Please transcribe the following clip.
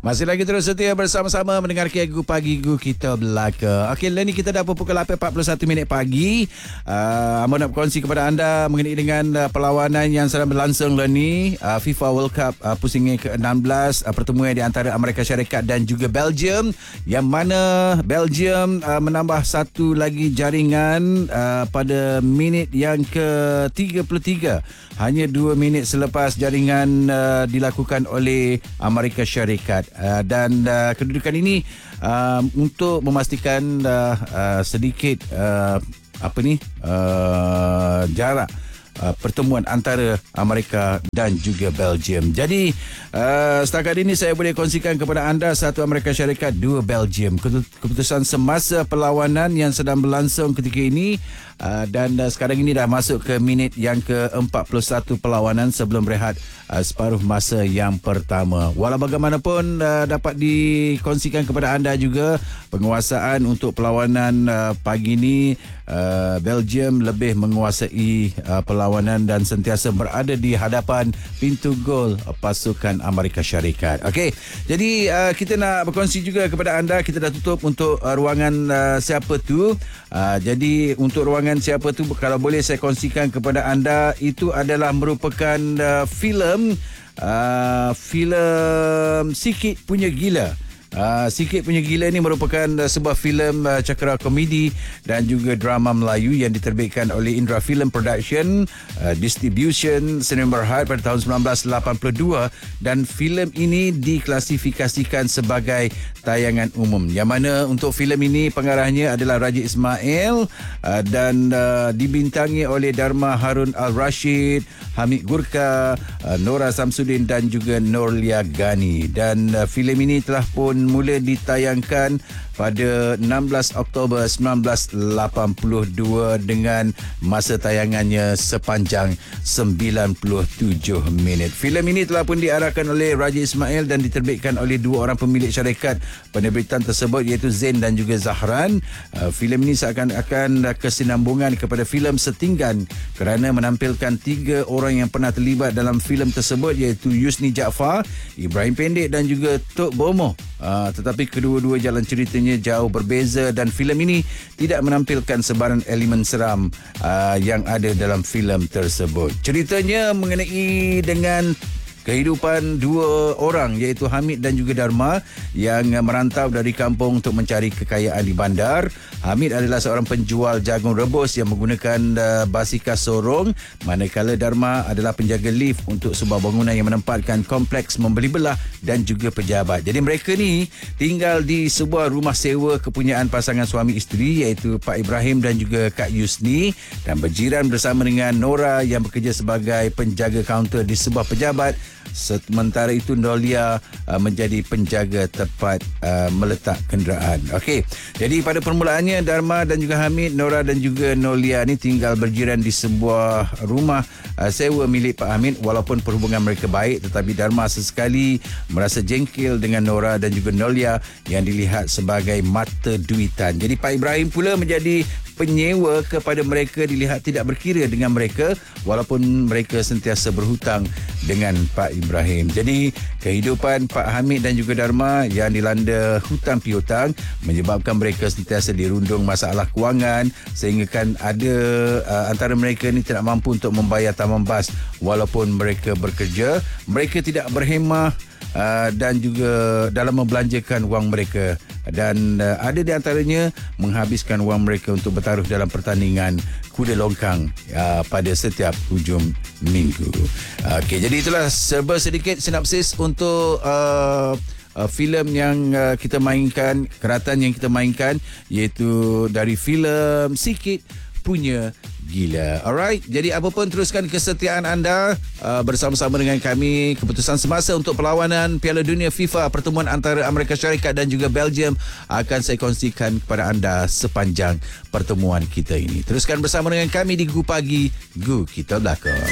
Masih lagi terus setia bersama-sama mendengar Gu Pagi Gu Kita Belaka. Okey, lah ni kita dah pukul 8.41 pagi. Amba nak berkongsi kepada anda mengenai dengan perlawanan yang sedang berlangsung lah ni. FIFA World Cup pusingan ke-16, pertemuan di antara Amerika Syarikat dan juga Belgium, yang mana Belgium menambah satu lagi jaringan pada minit yang ke-33. Hanya 2 minit selepas jaringan dilakukan oleh Amerika Syarikat. Dan kedudukan ini untuk memastikan sedikit jarak pertemuan antara Amerika dan juga Belgium. Jadi setakat ini saya boleh kongsikan kepada anda 1 Amerika Syarikat, 2 Belgium. Keputusan semasa perlawanan yang sedang berlangsung ketika ini, dan sekarang ini dah masuk ke minit yang ke-41 perlawanan sebelum berehat separuh masa yang pertama. Walau bagaimanapun dapat dikongsikan kepada anda juga penguasaan untuk perlawanan pagi ini. Belgium lebih menguasai perlawanan dan sentiasa berada di hadapan pintu gol pasukan Amerika Syarikat. Okey, jadi kita nak berkongsi juga kepada anda. Kita dah tutup untuk ruangan siapa tu. Jadi untuk ruangan siapa tu, kalau boleh saya kongsikan kepada anda, itu adalah merupakan filem Sikit Punya Gila. Sikit Punya Gila ni merupakan sebuah filem cakera komedi dan juga drama Melayu yang diterbitkan oleh Indra Film Production, distribution Cinema Berhad pada tahun 1982, dan filem ini diklasifikasikan sebagai tayangan umum, yang mana untuk filem ini pengarahnya adalah Raja Ismail dan dibintangi oleh Dharma Harun Al-Rashid, Hamid Gurka, Nora Samsudin dan juga Norlia Ghani. Dan filem ini telah pun mula ditayangkan pada 16 Oktober 1982 dengan masa tayangannya sepanjang 97 minit. Filem ini telah pun diarahkan oleh Raja Ismail dan diterbitkan oleh 2 orang pemilik syarikat penerbitan tersebut, iaitu Zain dan juga Zahran. Filem ini seakan-akan kesinambungan kepada filem Setinggan kerana menampilkan 3 orang yang pernah terlibat dalam filem tersebut, iaitu Yusni Jaafar, Ibrahim Pendek dan juga Tok Bomoh. Tetapi kedua-dua jalan ceritanya jauh berbeza dan filem ini tidak menampilkan sebarang elemen seram yang ada dalam filem tersebut. Ceritanya mengenai dengan kehidupan 2 orang, iaitu Hamid dan juga Dharma, yang merantau dari kampung untuk mencari kekayaan di bandar. Hamid adalah seorang penjual jagung rebus yang menggunakan basikal sorong, manakala Dharma adalah penjaga lift untuk sebuah bangunan yang menempatkan kompleks membeli belah dan juga pejabat. Jadi mereka ni tinggal di sebuah rumah sewa kepunyaan pasangan suami isteri, iaitu Pak Ibrahim dan juga Kak Yusni, dan berjiran bersama dengan Nora yang bekerja sebagai penjaga kaunter di sebuah pejabat. Sementara itu Nolia menjadi penjaga tempat meletak kenderaan. Okey, jadi pada permulaannya Dharma dan juga Hamid, Nora dan juga Nolia ni tinggal berjiran di sebuah rumah sewa milik Pak Hamid. Walaupun perhubungan mereka baik, tetapi Dharma sesekali merasa jengkel dengan Nora dan juga Nolia yang dilihat sebagai mata duitan. Jadi Pak Ibrahim pula menjadi penyewa kepada mereka, dilihat tidak berkira dengan mereka walaupun mereka sentiasa berhutang dengan Pak Ibrahim. Jadi kehidupan Pak Hamid dan juga Dharma yang dilanda hutang piutang menyebabkan mereka sentiasa dirundung masalah kewangan, sehingga kan ada antara mereka ni tidak mampu untuk membayar taman bas walaupun mereka bekerja. Mereka tidak berhemah dan juga dalam membelanjakan wang mereka, dan ada di antaranya menghabiskan wang mereka untuk bertaruh dalam pertandingan kuda longkang pada setiap hujung minggu. Okey, jadi itulah serba sedikit sinopsis untuk filem yang kita mainkan, keratan yang kita mainkan, iaitu dari filem Sikit Punya Gila. Alright, jadi apa pun teruskan kesetiaan anda bersama-sama dengan kami. Keputusan semasa untuk perlawanan Piala Dunia FIFA pertemuan antara Amerika Syarikat dan juga Belgium akan saya kongsikan kepada anda sepanjang pertemuan kita ini. Teruskan bersama dengan kami di Gu Pagi Gu Kita Belaka.